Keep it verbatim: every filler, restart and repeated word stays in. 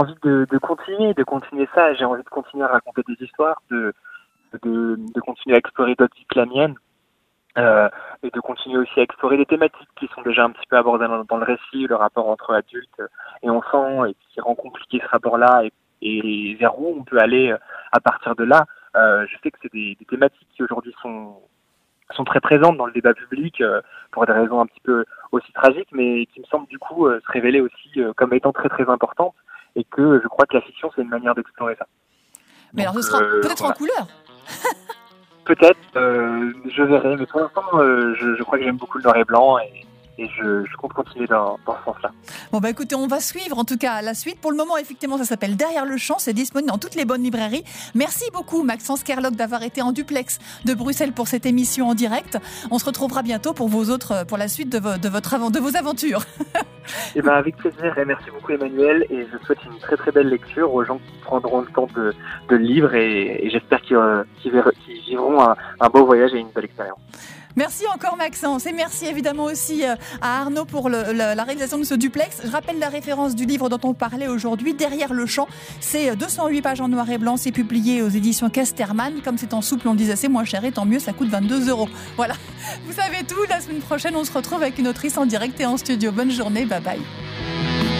envie de, de continuer, de continuer ça. J'ai envie de continuer à raconter des histoires, de, de, de continuer à explorer d'autres vies que la mienne. Euh, et de continuer aussi à explorer des thématiques qui sont déjà un petit peu abordées dans, dans le récit, le rapport entre adultes et enfants, et qui rend compliqué ce rapport-là, et, et vers où on peut aller à partir de là. Euh, je sais que c'est des, des thématiques qui aujourd'hui sont, sont très présentes dans le débat public, euh, pour des raisons un petit peu aussi tragiques, mais qui me semblent du coup euh, se révéler aussi euh, comme étant très très importantes, et que je crois que la fiction, c'est une manière d'explorer ça. Mais Donc, alors ce sera euh, peut-être voilà. en couleur. Peut-être, euh, je verrai, mais pour l'instant, euh, je, je crois que j'aime beaucoup le noir et blanc, et, et je, je compte continuer dans, dans ce sens-là. Bon bah écoutez, on va suivre en tout cas la suite. Pour le moment, effectivement, ça s'appelle Derrière le champ, c'est disponible dans toutes les bonnes librairies. Merci beaucoup Maxence Kerlock d'avoir été en duplex de Bruxelles pour cette émission en direct. On se retrouvera bientôt pour vos autres, pour la suite de, vo, de, votre avant, de vos aventures. Eh ben avec plaisir, et merci beaucoup Emmanuel, et je souhaite une très très belle lecture aux gens qui prendront le temps de, de le lire, et, et j'espère qu'ils, euh, qu'ils, verront, qu'ils vivront un, un beau voyage et une belle expérience. Merci encore Maxence, et merci évidemment aussi à Arnaud pour le, le, la réalisation de ce duplex. Je rappelle la référence du livre dont on parlait aujourd'hui, Derrière le champ. C'est deux cent huit pages en noir et blanc, c'est publié aux éditions Casterman. Comme c'est en souple, on le disait, c'est moins cher, et tant mieux, ça coûte vingt-deux euros. Voilà, vous savez tout, la semaine prochaine on se retrouve avec une autrice en direct et en studio. Bonne journée, bye bye.